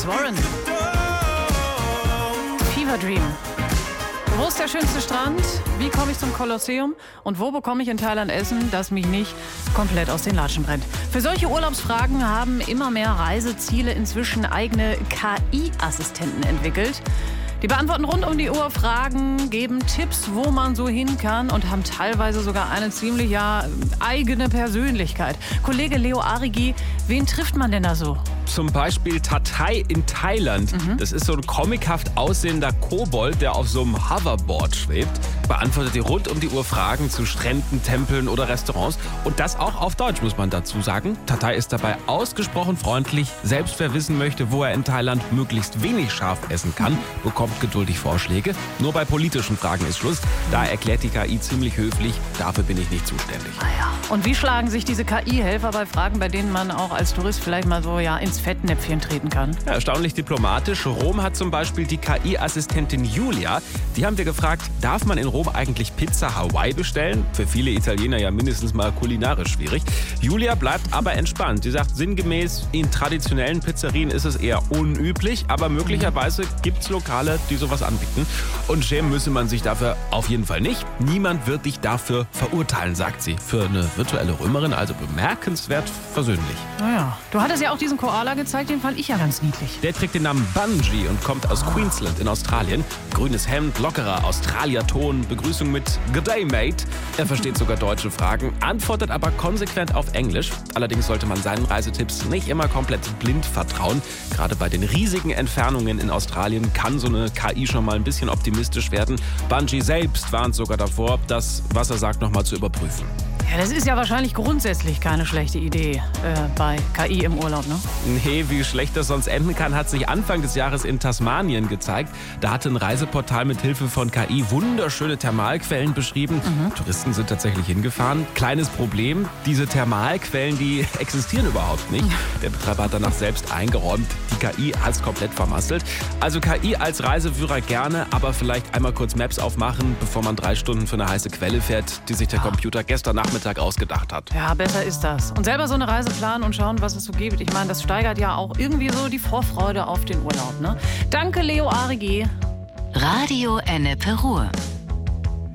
Warren. Fever Dream. Wo ist der schönste Strand? Wie komme ich zum Kolosseum? Und wo bekomme ich in Thailand Essen, das mich nicht komplett aus den Latschen brennt? Für solche Urlaubsfragen haben immer mehr Reiseziele inzwischen eigene KI-Assistenten entwickelt. Die beantworten rund um die Uhr Fragen, geben Tipps, wo man so hin kann und haben teilweise sogar eine ziemlich eigene Persönlichkeit. Kollege Leo Arigi, wen trifft man denn da so? Zum Beispiel Tatai in Thailand. Das ist so ein comichaft aussehender Kobold, der auf so einem Hoverboard schwebt. Beantwortet die rund um die Uhr Fragen zu Stränden, Tempeln oder Restaurants. Und das auch auf Deutsch, muss man dazu sagen. Tatai ist dabei ausgesprochen freundlich. Selbst wer wissen möchte, wo er in Thailand möglichst wenig scharf essen kann, bekommt geduldig Vorschläge. Nur bei politischen Fragen ist Schluss. Da erklärt die KI ziemlich höflich, dafür bin ich nicht zuständig. Und wie schlagen sich diese KI-Helfer bei Fragen, bei denen man auch als Tourist vielleicht mal so ins Fettnäpfchen treten kann? Ja, erstaunlich diplomatisch. Rom hat zum Beispiel die KI-Assistentin Julia. Die haben wir gefragt, darf man in Rom eigentlich Pizza Hawaii bestellen? Für viele Italiener ja mindestens mal kulinarisch schwierig. Julia bleibt aber entspannt. Sie sagt sinngemäß, in traditionellen Pizzerien ist es eher unüblich, aber möglicherweise gibt es Lokale, die sowas anbieten. Und schämen müsse man sich dafür auf jeden Fall nicht. Niemand wird dich dafür verurteilen, sagt sie. Für eine virtuelle Römerin also bemerkenswert versöhnlich. Naja, du hattest ja auch diesen Koala gezeigt, den fand ich ja ganz niedlich. Der trägt den Namen Bungie und kommt aus Queensland in Australien. Grünes Hemd, lockerer Australier-Ton, Begrüßung mit Good Day, Mate. Er versteht sogar deutsche Fragen, antwortet aber konsequent auf Englisch. Allerdings sollte man seinen Reisetipps nicht immer komplett blind vertrauen. Gerade bei den riesigen Entfernungen in Australien kann so eine KI schon mal ein bisschen optimistisch werden. Bungie selbst warnt sogar davor, das, was er sagt, nochmal zu überprüfen. Ja, das ist ja wahrscheinlich grundsätzlich keine schlechte Idee bei KI im Urlaub, ne? Nee, wie schlecht das sonst enden kann, hat sich Anfang des Jahres in Tasmanien gezeigt. Da hatte ein Reiseportal mit Hilfe von KI wunderschöne Thermalquellen beschrieben. Touristen sind tatsächlich hingefahren. Kleines Problem, diese Thermalquellen, die existieren überhaupt nicht. Der Betreiber hat danach selbst eingeräumt, die KI hat es komplett vermasselt. Also KI als Reiseführer gerne, aber vielleicht einmal kurz Maps aufmachen, bevor man 3 Stunden für eine heiße Quelle fährt, die sich der Computer gestern Nachmittag ausgedacht hat. Ja, besser ist das. Und selber so eine Reise planen und schauen, was es so gibt. Ich meine, das steigert ja auch irgendwie so die Vorfreude auf den Urlaub, ne? Danke, Leo Arigi. Radio Ennepe Ruhr.